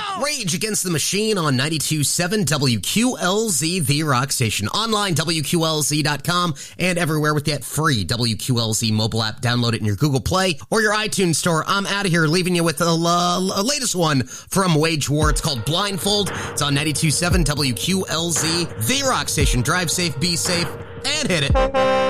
Rage Against the Machine on 92.7 WQLZ, the rock station. Online, WQLZ.com, and everywhere with that free WQLZ mobile app. Download it in your Google Play or your iTunes store. I'm out of here, leaving you with a latest one from Wage War. It's called Blindfold. It's on 92.7 WQLZ, the rock station. Drive safe, be safe, and hit it.